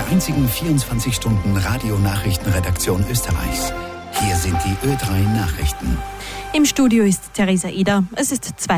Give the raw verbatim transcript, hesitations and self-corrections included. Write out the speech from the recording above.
der einzigen vierundzwanzig-Stunden-Radio-Nachrichtenredaktion Österreichs. Hier sind die Ö drei Nachrichten. Im Studio ist Theresa Eder. Es ist zwei